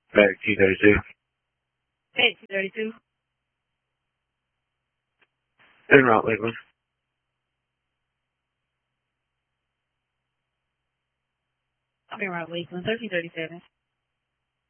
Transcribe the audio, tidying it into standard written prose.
Back T32. Hey, 32. En route, Lakeland. I'll be around Lakeland, 1337.